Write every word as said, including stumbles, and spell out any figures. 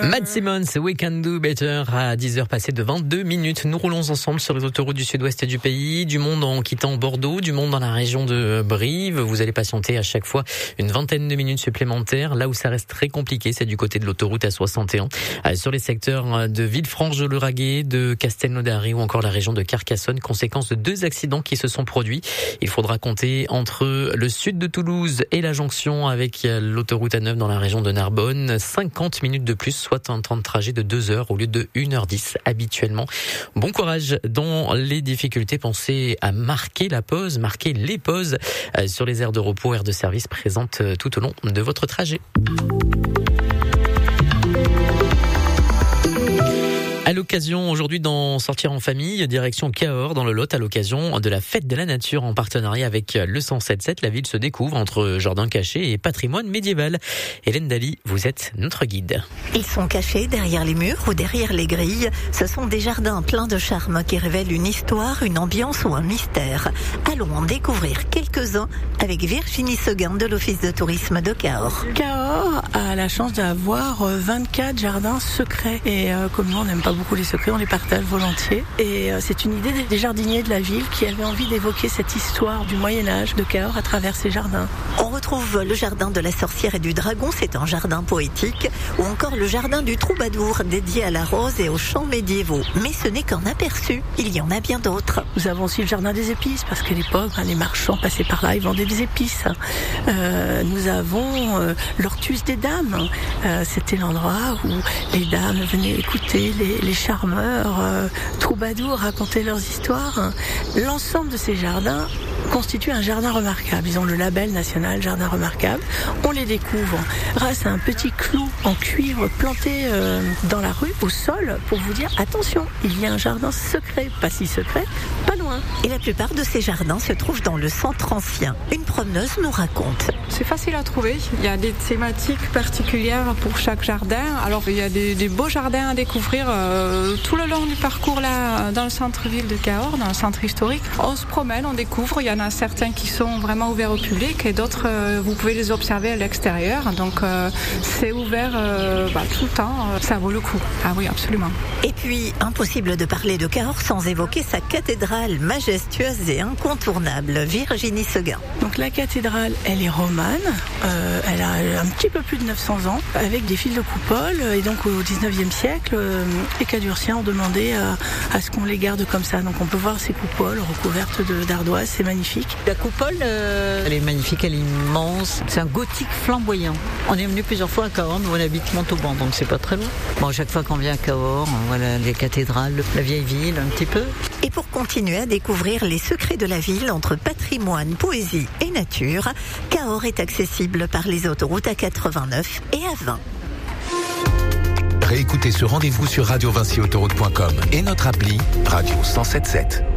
Matt Simmons, We Can Do Better à dix heures passées de vingt-deux minutes. Nous roulons ensemble sur les autoroutes du sud-ouest du pays, du monde en quittant Bordeaux, du monde dans la région de Brive. Vous allez patienter à chaque fois une vingtaine de minutes supplémentaires. Là où ça reste très compliqué, c'est du côté de l'autoroute A soixante et un. Sur les secteurs de Villefranche-de-Lauragais, de Castelnaudary ou encore la région de Carcassonne, conséquence de deux accidents qui se sont produits. Il faudra compter entre le sud de Toulouse et la jonction avec l'autoroute A neuf dans la région de Narbonne. cinquante minutes de plus, soit un temps de trajet de deux heures au lieu de une heure dix habituellement. Bon courage dans les difficultés. Pensez à marquer la pause, marquer les pauses sur les aires de repos, aires de service présentes tout au long de votre trajet. À l'occasion aujourd'hui d'en sortir en famille, direction Cahors dans le Lot, à l'occasion de la fête de la nature en partenariat avec le cent sept sept. La ville se découvre entre jardin caché et patrimoine médiéval. Hélène Daly, vous êtes notre guide. Ils sont cachés derrière les murs ou derrière les grilles. Ce sont des jardins pleins de charme qui révèlent une histoire, une ambiance ou un mystère. Allons en découvrir quelques-uns avec Virginie Seguin de l'Office de tourisme de Cahors. Cahors a la chance d'avoir vingt-quatre jardins secrets et euh, comme nous on n'aime pas beaucoup les secrets, on les partage volontiers. Et euh, c'est une idée des jardiniers de la ville qui avaient envie d'évoquer cette histoire du Moyen-Âge de Cahors à travers ces jardins. On retrouve le jardin de la sorcière et du dragon, c'est un jardin poétique, ou encore le jardin du troubadour dédié à la rose et aux chants médiévaux. Mais ce n'est qu'un aperçu, il y en a bien d'autres. Nous avons aussi le jardin des épices, parce qu'à l'époque, hein, les marchands passaient par là, ils vendaient des épices. Euh, nous avons euh, l'Ortus des dames, euh, c'était l'endroit où les dames venaient écouter les les charmeurs, euh, troubadours racontaient leurs histoires. L'ensemble de ces jardins constitue un jardin remarquable. Ils ont le label national jardin remarquable. On les découvre grâce à un petit clou en cuivre planté euh, dans la rue, au sol, pour vous dire attention, il y a un jardin secret, pas si secret, pas loin. Et la plupart de ces jardins se trouvent dans le centre ancien. Une promeneuse nous raconte. C'est facile à trouver. Il y a des thématiques particulières pour chaque jardin. Alors il y a des, des beaux jardins à découvrir euh, tout le long du parcours là, dans le centre-ville de Cahors, dans le centre historique. On se promène, on découvre. Il y en a certains qui sont vraiment ouverts au public et d'autres, euh, vous pouvez les observer à l'extérieur. Donc euh, c'est ouvert euh, bah, tout le temps. Ça vaut le coup. Ah oui, absolument. Et puis, impossible de parler de Cahors sans évoquer sa cathédrale majestueuse et incontournable, Virginie Seguin. Donc la cathédrale, elle est romane. Euh, elle a un petit peu plus de neuf cents ans, avec des fils de coupole. Et donc au dix-neuvième siècle, euh, les Cadurciens ont demandé à, à ce qu'on les garde comme ça. Donc on peut voir ces coupoles recouvertes de, d'ardoise, c'est magnifique. La coupole, euh, elle est magnifique, elle est immense. C'est un gothique flamboyant. On est venu plusieurs fois à Cahors, mais on habite Montauban, donc c'est pas très loin. Bon, chaque fois qu'on vient à Cahors, on voit la, les cathédrales, la vieille ville, un petit peu. Et pour continuer à découvrir les secrets de la ville entre patrimoine, poésie et nature, Cahors est accessible par les autoroutes A quatre-vingt-neuf et A vingt. Réécoutez ce rendez-vous sur radio vinci autoroute point com et notre appli Radio cent sept sept.